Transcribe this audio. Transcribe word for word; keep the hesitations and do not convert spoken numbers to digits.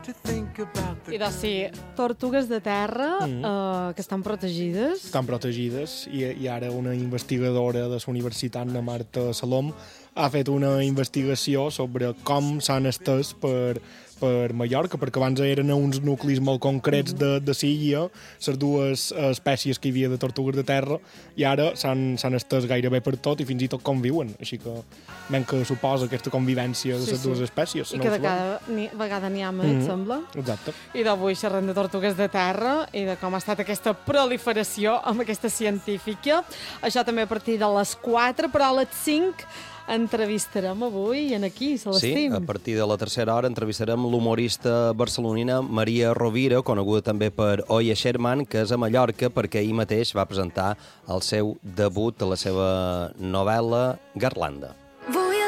I doncs sí, tortugues de terra Mm. eh, que estan protegides. Estan protegides i, i ara una investigadora de la Universitat de Marta Salom ha fet una investigació sobre com s'han estès per, per Mallorca, perquè abans eren uns nuclis molt concrets de, de Silla, les dues espècies que hi havia de tortugues de terra, i ara s'han s'han estès gairebé per tot i fins i tot conviuen. Així que ben que suposa aquesta convivència de Sí, les sí. dues espècies. I no que ho de sabem. cada ni, vegada n'hi ha més, Mhm. et sembla? Exacte. I d'avui xerrem de tortugues de terra i de com ha estat aquesta proliferació amb aquesta científica. Això també a partir de les quatre, però a les cinc entrevistarem avui en aquí, Sí, Celestín. a partir de la tercera hora entrevistarem l'humorista barcelonina Maria Rovira, coneguda també per Oya Sherman, que és a Mallorca perquè ahir mateix va presentar el seu debut a la seva novel·la Garlanda.